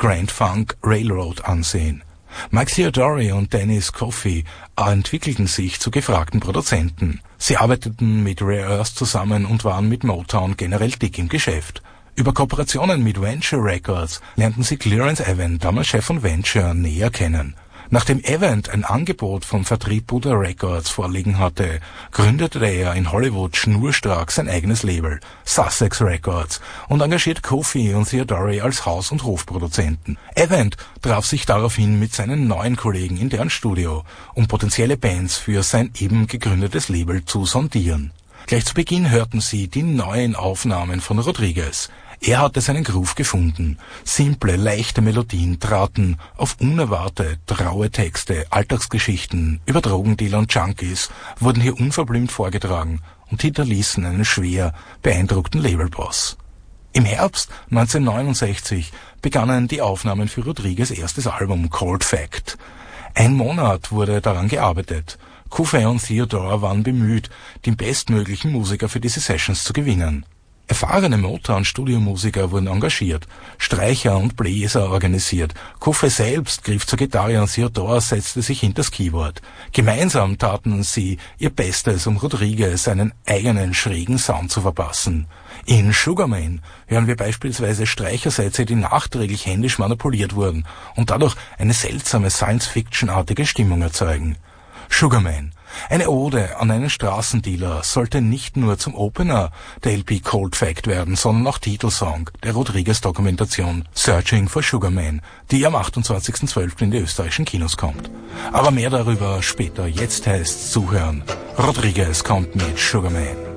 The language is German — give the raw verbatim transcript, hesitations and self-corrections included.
Grand Funk Railroad ansehen. Mike Theodore und Dennis Coffey entwickelten sich zu gefragten Produzenten. Sie arbeiteten mit Rare Earth zusammen und waren mit Motown generell dick im Geschäft. Über Kooperationen mit Venture Records lernten sie Clarence Avant, damals Chef von Venture, näher kennen. Nachdem Avant ein Angebot vom Vertrieb Buddha Records vorliegen hatte, gründete er in Hollywood schnurstracks sein eigenes Label, Sussex Records, und engagiert Coffey und Theodore als Haus- und Hofproduzenten. Avant traf sich daraufhin mit seinen neuen Kollegen in deren Studio, um potenzielle Bands für sein eben gegründetes Label zu sondieren. Gleich zu Beginn hörten sie die neuen Aufnahmen von Rodriguez. Er hatte seinen Groove gefunden. Simple, leichte Melodien traten auf unerwartet raue Texte, Alltagsgeschichten über Drogendealer und Junkies wurden hier unverblümt vorgetragen und hinterließen einen schwer beeindruckten Labelboss. Im Herbst neunzehnhundertneunundsechzig begannen die Aufnahmen für Rodriguez' erstes Album Cold Fact. Ein Monat wurde daran gearbeitet. Coffey und Theodore waren bemüht, den bestmöglichen Musiker für diese Sessions zu gewinnen. Erfahrene Motown-Studiomusiker wurden engagiert, Streicher und Bläser organisiert. Coffey selbst griff zur Gitarre und Theodore setzte sich hinters Keyboard. Gemeinsam taten sie ihr Bestes, um Rodriguez einen eigenen schrägen Sound zu verpassen. In Sugar Man hören wir beispielsweise Streichersätze, die nachträglich händisch manipuliert wurden und dadurch eine seltsame Science-Fiction-artige Stimmung erzeugen. Sugar Man, eine Ode an einen Straßendealer, sollte nicht nur zum Opener der L P Cold Fact werden, sondern auch Titelsong der Rodriguez-Dokumentation Searching for Sugar Man, die am achtundzwanzigsten zwölften in die österreichischen Kinos kommt. Aber mehr darüber später. Jetzt heißt's zuhören. Rodriguez kommt mit Sugar Man.